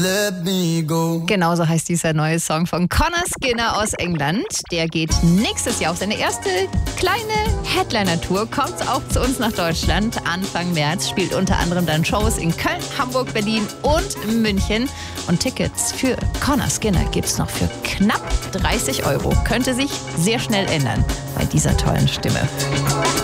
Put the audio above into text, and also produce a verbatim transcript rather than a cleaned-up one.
Let me go. Genauso heißt dieser neue Song von Conor Skinner aus England. Der geht nächstes Jahr auf seine erste kleine Headliner-Tour, kommt auch zu uns nach Deutschland. Anfang März spielt unter anderem dann Shows in Köln, Hamburg, Berlin und München. Und Tickets für Conor Skinner gibt's noch für knapp dreißig Euro. Könnte sich sehr schnell ändern bei dieser tollen Stimme.